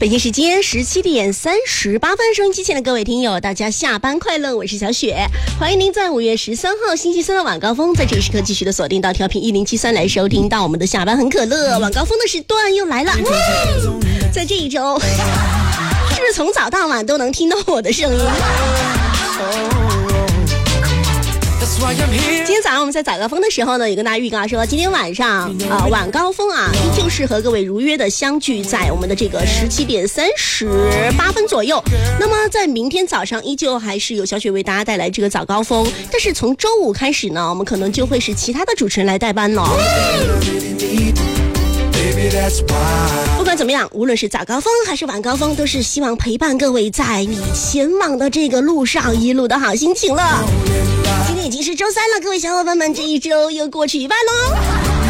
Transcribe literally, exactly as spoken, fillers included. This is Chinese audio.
北京时间十七点三十八分，收音机前的各位听友，大家下班快乐，我是小雪，欢迎您在五月十三号星期三的晚高峰，在这个时刻继续的锁定到调频一零七三来收听到我们的下班很可乐晚高峰的时段又来了。在这一周，是不是从早到晚都能听到我的声音？今天早上我们在早高峰的时候呢，也跟大家预告说，今天晚上啊、呃、晚高峰啊，依旧是和各位如约的相聚在我们的这个十七点三十八分左右。那么在明天早上依旧还是有小雪为大家带来这个早高峰，但是从周五开始呢，我们可能就会是其他的主持人来代班了。不管怎么样，无论是早高峰还是晚高峰，都是希望陪伴各位在你前往的这个路上一路的好心情了。今天已经是周三了，各位小伙伴们，这一周又过去一半喽。